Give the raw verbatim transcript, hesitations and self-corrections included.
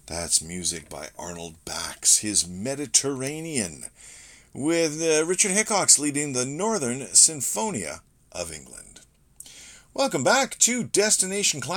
That's music by Arnold Bax, his Mediterranean, with uh, Richard Hickox leading the Northern Sinfonia of England. Welcome back to Destination Classic.